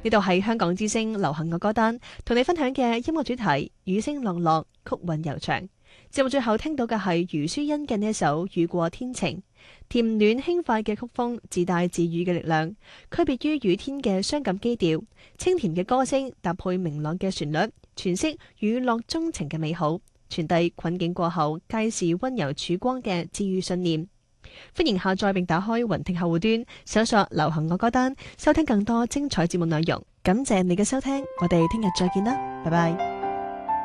呢度係香港之聲流行樂歌單，同你分享嘅音樂主題雨聲落落，曲韻悠長。節目最後聽到嘅係余書欣嘅呢一首《雨過天晴》，甜暖輕快嘅曲風自帶治愈嘅力量，區別於雨天嘅傷感基調，清甜嘅歌聲搭配明朗嘅旋律，詮釋雨落鍾情嘅美好，傳遞困境過後皆是溫柔曙光嘅治愈信念。歡迎下載並打開雲聽客戶端，搜索流行樂歌單，收聽更多精彩節目內容。感謝你嘅收聽，我哋聽日再見啦，拜拜。